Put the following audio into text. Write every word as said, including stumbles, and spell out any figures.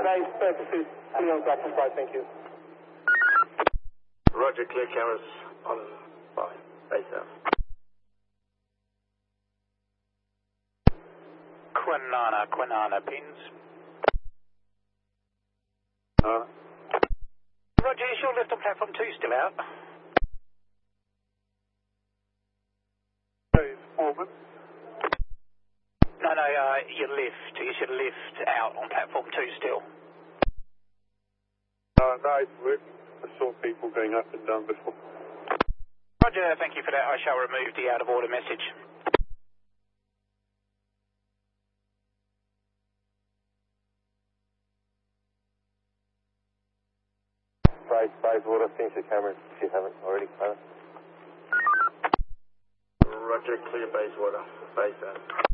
base thirty-two, clear on track and flight, thank you. Roger, clear cameras on five, base out. Quinana, Quinana, pins. Uh, Roger, is your lift on platform two still out? Foreman. No, no, uh, your lift, is your lift out on platform two still? Uh, no, we I saw people going up and down before. Roger, thank you for that. I shall remove the out of order message. Base, base water, finish the cameras if you haven't already. Roger, clear base water, base out.